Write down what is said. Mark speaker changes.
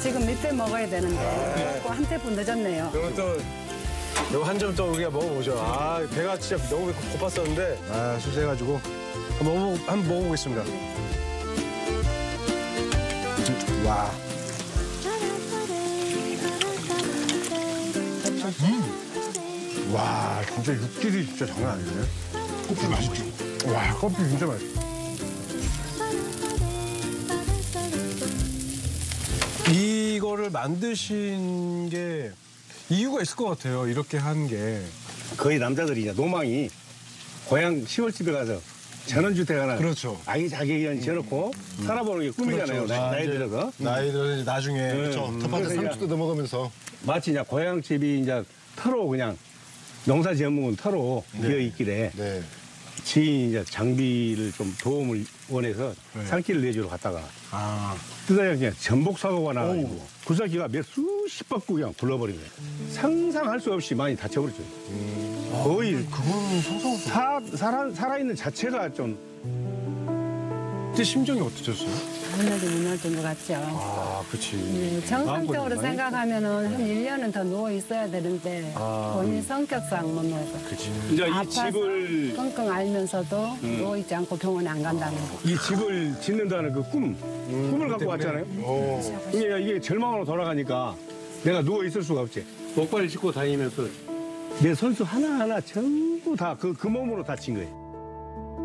Speaker 1: 지금 밑에 먹어야 되는데 먹고 한 테푼 늦었네요.
Speaker 2: 그리고 또 요 한 점 또 우리가 먹어보죠. 아, 배가 진짜 너무 고팠었는데 아, 수세해가지고 한번 먹어보겠습니다. 와. 와, 진짜 육질이 진짜 장난 아니네.
Speaker 3: 껍질 맛있죠?
Speaker 2: 와, 껍질 진짜 맛있어. 이거를 만드신 게 이유가 있을 것 같아요. 이렇게 한 게.
Speaker 3: 거의 남자들이 이제 노망이 고향 시골집에 가서 전원주택 하나
Speaker 2: 그렇죠.
Speaker 3: 아기 자기 그냥 지어놓고 살아보는 게 꿈이잖아요.
Speaker 2: 그렇죠.
Speaker 3: 나이 들어서.
Speaker 2: 나이 들어서 이제 나중에
Speaker 3: 그렇죠.
Speaker 2: 텃밭에 상추 뜯어 먹으면서
Speaker 3: 마치 이제 고향집이 이제 터로 그냥 농사 지어먹은 터로 비어 있길래
Speaker 2: 네.
Speaker 3: 지인이 이제 장비를 좀 도움을 원해서
Speaker 2: 네.
Speaker 3: 산길을 내주러 갔다가
Speaker 2: 아,
Speaker 3: 뜨다가 그냥 전복 사고가 나가지고 구사기가 몇 수십 바퀴 그냥 굴러버린 거예요. 상상할 수 없이 많이 다쳐버렸죠. 거의
Speaker 2: 그건 상상없어.
Speaker 3: 살아있는 자체가 좀
Speaker 2: 그때 심정이 어떠셨어요?
Speaker 1: 무너진 것 같죠.
Speaker 2: 아, 그치.
Speaker 1: 정상적으로
Speaker 2: 마음고생 많이
Speaker 1: 생각하면은 한 1년은 더 누워 있어야 되는데 본인 성격상 못 누워서.
Speaker 2: 그치.
Speaker 3: 이제 이
Speaker 1: 아파서
Speaker 3: 집을
Speaker 1: 끙끙 앓면서도 누워 있지 않고 병원에 안 간다는 거.
Speaker 3: 이 집을 짓는다는 그 꿈을 갖고 왔잖아요. 이게 절망으로 돌아가니까 내가 누워 있을 수가 없지. 목발을 짚고 다니면서 내 선수 하나하나 전부 다 그 몸으로 다친 거예요.